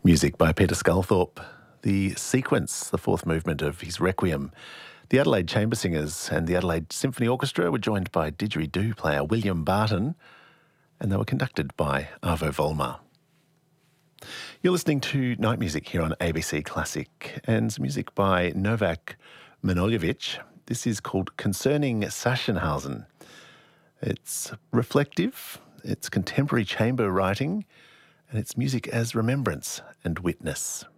Music by Peter Sculthorpe. The sequence, the fourth movement of his Requiem. The Adelaide Chamber Singers and the Adelaide Symphony Orchestra were joined by didgeridoo player William Barton, and they were conducted by Arvo Volmar. You're listening to Night Music here on ABC Classic, and some music by Novak Manojlovic. This is called Concerning Sachsenhausen. It's reflective, it's contemporary chamber writing, and it's music as remembrance and witness.